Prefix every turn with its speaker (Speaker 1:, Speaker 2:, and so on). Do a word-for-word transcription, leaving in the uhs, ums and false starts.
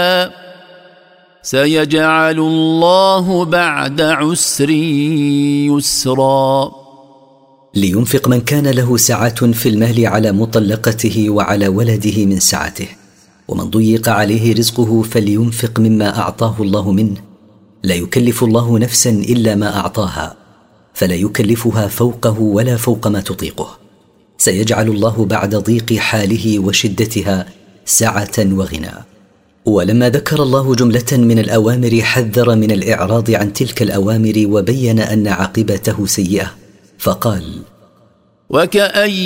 Speaker 1: سيجعل الله بعد عسر يسرا.
Speaker 2: لينفق من كان له سعة في المال على مطلقته وعلى ولده من سعته، ومن ضيق عليه رزقه فلينفق مما أعطاه الله منه. لا يكلف الله نفسا إلا ما أعطاها، فلا يكلفها فوقه ولا فوق ما تطيقه. سيجعل الله بعد ضيق حاله وشدتها سعة وغنى. ولما ذكر الله جملة من الأوامر حذر من الإعراض عن تلك الأوامر وبين أن عاقبته سيئة، فقال:
Speaker 1: وكأي